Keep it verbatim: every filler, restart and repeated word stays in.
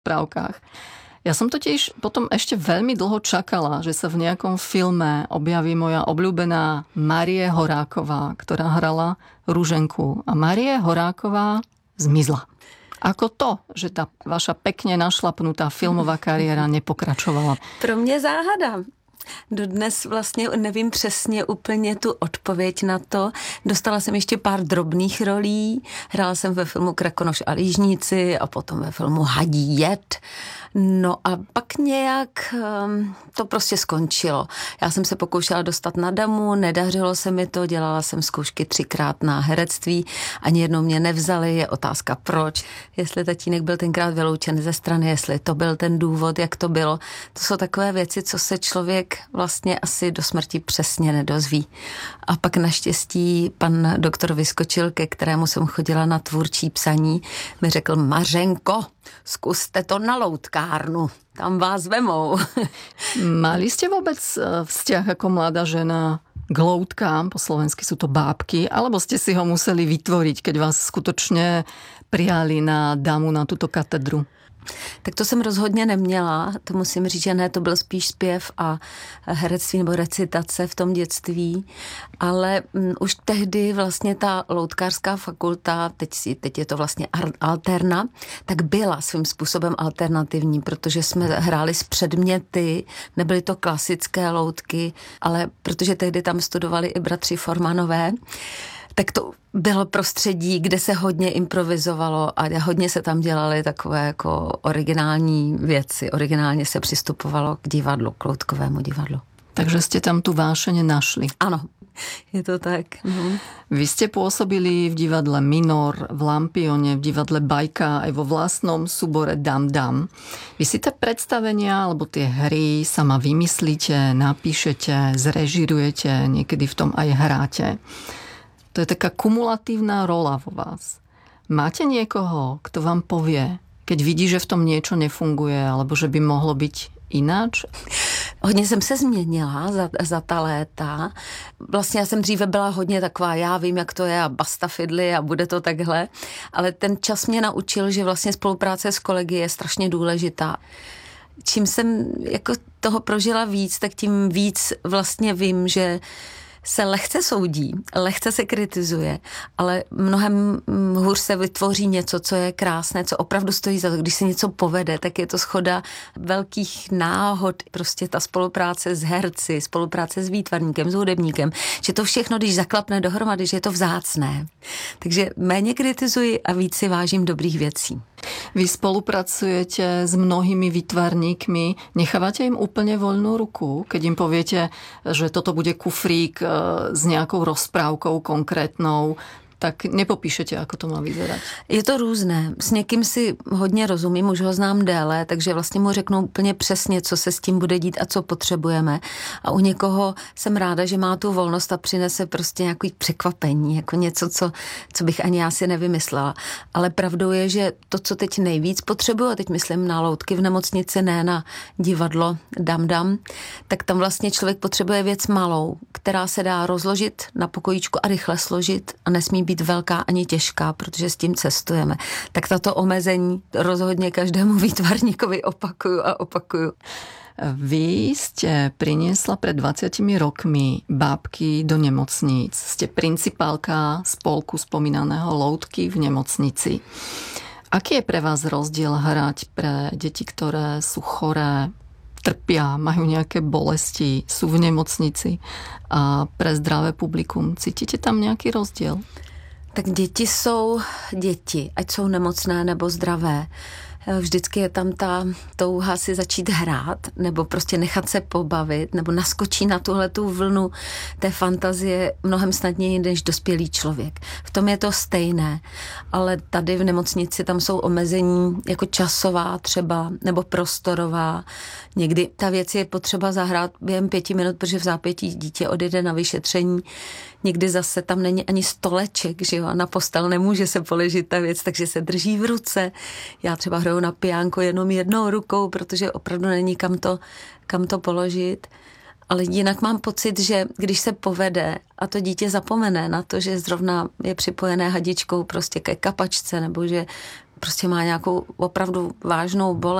rozprávkách. Ja som totiž potom ešte veľmi dlho čakala, že sa v nejakom filme objaví moja obľúbená Márie Horáková, ktorá hrala Ruženku. A Márie Horáková zmizla. Ako to, že tá vaša pekne našlapnutá filmová kariéra nepokračovala? Pro mě záhada. Dodnes vlastně nevím přesně úplně tu odpověď na to. Dostala jsem ještě pár drobných rolí. Hrála jsem ve filmu Krakonoš a lížníci a potom ve filmu Hadí jed. No a pak nějak um, to prostě skončilo. Já jsem se pokoušela dostat na damu, nedařilo se mi to, dělala jsem zkoušky třikrát na herectví, ani jednou mě nevzali, je otázka proč. Jestli tatínek byl tenkrát vyloučen ze strany, jestli to byl ten důvod, jak to bylo. To jsou takové věci, co se člověk vlastně asi do smrti přesně nedozví. A pak naštěstí pan doktor Vyskočil, ke kterému jsem chodila na tvůrčí psaní, mi řekl: Mařenko, zkuste to na loutkárnu, tam vás vemou. Mali ste vôbec vzťah ako mladá žena k loutkám, po slovensky sú to bábky, alebo ste si ho museli vytvoriť, keď vás skutočne prijali na damu na túto katedru? Tak to jsem rozhodně neměla, to musím říct, že ne, to byl spíš zpěv a herectví nebo recitace v tom dětství, ale m, už tehdy vlastně ta loutkářská fakulta, teď, si, teď je to vlastně alterna, tak byla svým způsobem alternativní, protože jsme hráli s předměty, nebyly to klasické loutky, ale protože tehdy tam studovali i bratři Formanové, tak to bylo prostředí, kde se hodně improvizovalo a hodně se tam dělaly takové jako originální věci. Originálně se přistupovalo k divadlu, k loutkovému divadlu. Takže ste tam tu vášeň našli. Ano, je to tak. Mhm. Vy ste pôsobili v divadle Minor, v Lampione, v divadle Bajka, aj vo vlastnom súbore Dam Dam. Vy si tie predstavenia alebo tie hry sama vymyslíte, napíšete, zrežirujete, niekedy v tom aj hráte. To je taká kumulatívna rola vo vás. Máte niekoho, kto vám povie, keď vidí, že v tom niečo nefunguje, alebo že by mohlo byť ináč? Hodně jsem se změnila za, za ta léta. Vlastně já jsem dříve byla hodně taková, já vím, jak to je a basta fidly a bude to takhle. Ale ten čas mě naučil, že vlastně spolupráce s kolegy je strašně důležitá. Čím jsem jako toho prožila víc, tak tím víc vlastně vím, že se lehce soudí, lehce se kritizuje, ale mnohem hůř se vytvoří něco, co je krásné, co opravdu stojí za to. Když se něco povede, tak je to shoda velkých náhod, prostě ta spolupráce s herci, spolupráce s výtvarníkem, s hudebníkem, že to všechno, když zaklapne dohromady, že je to vzácné. Takže méně kritizuji a víc si vážím dobrých věcí. Vy spolupracujete s mnohými výtvarníkmi. Nechávate im úplne voľnú ruku, keď im poviete, že toto bude kufrík s nejakou rozprávkou konkrétnou, tak nepopíšete, ako to má vyzerať. Je to různé. S někým si hodně rozumím, už ho znám déle, takže vlastně mu řeknu úplně přesně, co se s tím bude dít a co potřebujeme. A u někoho jsem ráda, že má tu volnost a přinese prostě nějaký překvapení, jako něco, co, co bych ani já si nevymyslela. Ale pravdou je, že to, co teď nejvíc potřebuju, a teď myslím na loutky v nemocnici, ne na divadlo Dam Dam, tak tam vlastně člověk potřebuje věc malou, která se dá rozložit na pokojíčku a rychle složit a nesmí být velká ani těžká, protože s tím cestujeme. Tak tato omezení rozhodně každému výtvarníkovi opakuju a opakuju. Vy ste priniesla pred dvadsiatimi rokmi bábky do nemocníc. Ste principálka spolku spomínaného Loutky v nemocnici. Aký je pre vás rozdiel hrať pre deti, ktoré sú choré, trpia, majú nejaké bolesti, sú v nemocnici, a pre zdravé publikum? Cítite tam nejaký rozdiel? Tak děti jsou děti, ať jsou nemocné nebo zdravé. Vždycky je tam ta touha si začít hrát, nebo prostě nechat se pobavit, nebo naskočí na tuhletu vlnu té fantazie mnohem snadněji než dospělý člověk. V tom je to stejné, ale tady v nemocnici tam jsou omezení jako časová třeba, nebo prostorová. Někdy ta věc je potřeba zahrát během pěti minut, protože v zápětí dítě odjede na vyšetření. Někdy zase tam není ani stoleček, že jo, a na postel nemůže se položit ta věc, takže se drží v ruce. Já třeba hraju na piánko jenom jednou rukou, protože opravdu není kam to, kam to položit. Ale jinak mám pocit, že když se povede a to dítě zapomene na to, že zrovna je připojené hadičkou prostě ke kapačce, nebo že prostě má nějakou opravdu vážnou bolest.